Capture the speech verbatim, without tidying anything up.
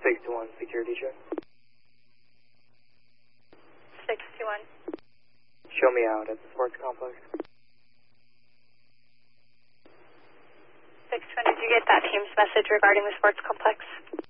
six two one, security check. six two one. Show me out at the sports complex. six two one, did you get that team's message regarding the sports complex?